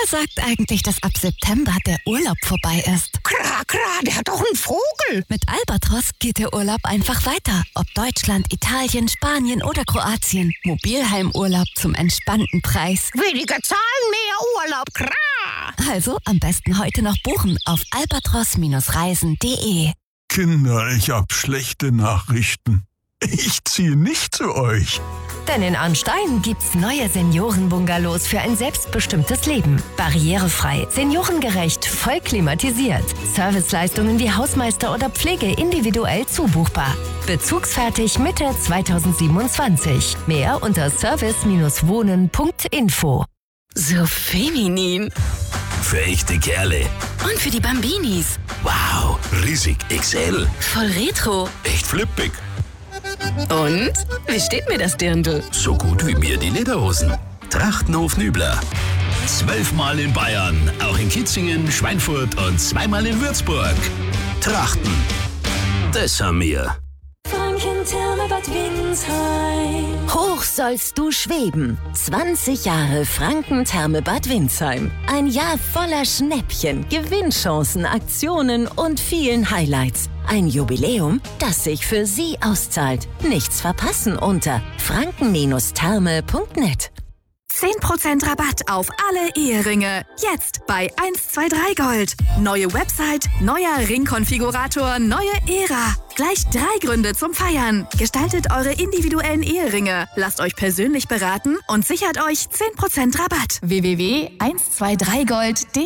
Wer sagt eigentlich, dass ab September der Urlaub vorbei ist? Der hat doch einen Vogel. Mit Albatros geht der Urlaub einfach weiter. Ob Deutschland, Italien, Spanien oder Kroatien. Mobilheimurlaub zum entspannten Preis. Weniger Zahlen, mehr Urlaub. Also am besten heute noch buchen auf albatros-reisen.de. Kinder, ich hab schlechte Nachrichten. Ich ziehe nicht zu euch. Denn in Arnstein gibt's neue Seniorenbungalows für ein selbstbestimmtes Leben. Barrierefrei, seniorengerecht, voll klimatisiert. Serviceleistungen wie Hausmeister oder Pflege individuell zubuchbar. Bezugsfertig Mitte 2027. Mehr unter service-wohnen.info. So feminin. Für echte Kerle. Und für die Bambinis. Wow, riesig XL. Voll retro. Echt flippig. Und? Wie steht mir das Dirndl? So gut wie mir die Lederhosen. Trachtenhof Nübler. 12-mal in Bayern, auch in Kitzingen, Schweinfurt und 2-mal in Würzburg. Trachten. Das haben wir. Franken-Therme-Bad Windsheim. Hoch sollst du schweben. 20 Jahre Franken-Therme-Bad Windsheim. Ein Jahr voller Schnäppchen, Gewinnchancen, Aktionen und vielen Highlights. Ein Jubiläum, das sich für Sie auszahlt. Nichts verpassen unter franken-therme.net. 10% Rabatt auf alle Eheringe. Jetzt bei 123 Gold. Neue Website, neuer Ringkonfigurator, neue Ära. Gleich 3 Gründe zum Feiern. Gestaltet eure individuellen Eheringe. Lasst euch persönlich beraten und sichert euch 10% Rabatt. www.123gold.de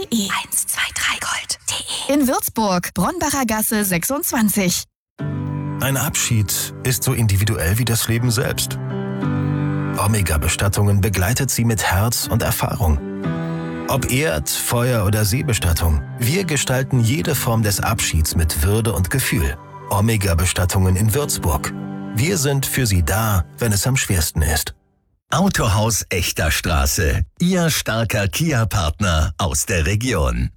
123gold.de In Würzburg, Bronbacher Gasse 26. Ein Abschied ist so individuell wie das Leben selbst. Omega-Bestattungen begleitet Sie mit Herz und Erfahrung. Ob Erd-, Feuer- oder Seebestattung, wir gestalten jede Form des Abschieds mit Würde und Gefühl. Omega-Bestattungen in Würzburg. Wir sind für Sie da, wenn es am schwersten ist. Autohaus Echter Straße. Ihr starker Kia-Partner aus der Region.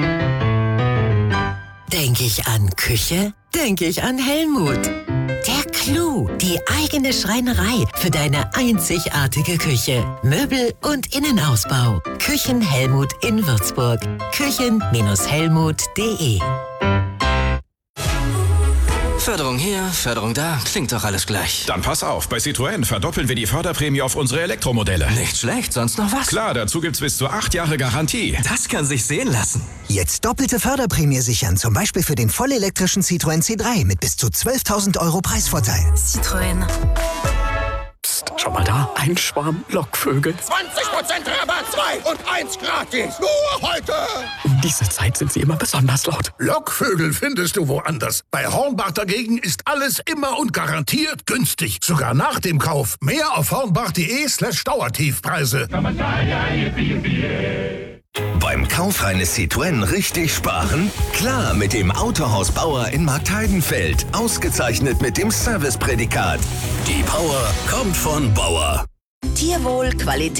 Denke ich an Küche? Denke ich an Helmut. Der Clou, die eigene Schreinerei für deine einzigartige Küche. Möbel und Innenausbau. Küchen Helmut in Würzburg. Küchen-helmut.de. Förderung hier, Förderung da, klingt doch alles gleich. Dann pass auf, bei Citroën verdoppeln wir die Förderprämie auf unsere Elektromodelle. Nicht schlecht, sonst noch was? Klar, dazu gibt's bis zu 8 Jahre Garantie. Das kann sich sehen lassen. Jetzt doppelte Förderprämie sichern, zum Beispiel für den vollelektrischen Citroën C3 mit bis zu 12.000 € Preisvorteil. Citroën. Psst, schau mal da, ein Schwarm Lockvögel. 20% Rabatt, 2 und 1 gratis. Nur heute. Um diese Zeit sind sie immer besonders laut. Lockvögel findest du woanders. Bei Hornbach dagegen ist alles immer und garantiert günstig. Sogar nach dem Kauf. Mehr auf hornbach.de/Dauertiefpreise. Beim Kauf eines Citroën richtig sparen? Klar, mit dem Autohaus Bauer in Marktheidenfeld. Ausgezeichnet mit dem Serviceprädikat. Die Power kommt von Bauer. Tierwohl, Qualität